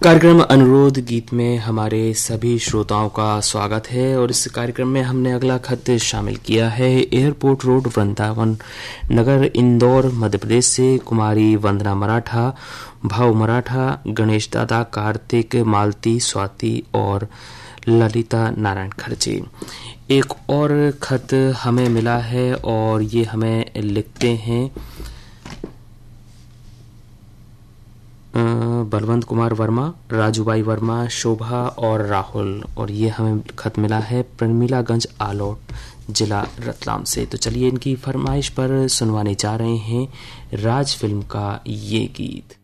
कार्यक्रम अनुरोध गीत में हमारे सभी श्रोताओं का स्वागत है और इस कार्यक्रम में हमने अगला खत शामिल किया है एयरपोर्ट रोड वृंदावन नगर इंदौर मध्य प्रदेश से कुमारी वंदना मराठा, भाव मराठा, गणेश दादा, कार्तिक, मालती, स्वाति और ललिता नारायण खर्चे। एक और खत हमें मिला है और ये हमें लिखते हैं बलवंत कुमार वर्मा, राजूबाई वर्मा, शोभा और राहुल, और ये हमें खत मिला है प्रमिलागंज आलोट जिला रतलाम से। तो चलिए इनकी फरमाइश पर सुनवाने जा रहे हैं राज फिल्म का ये गीत।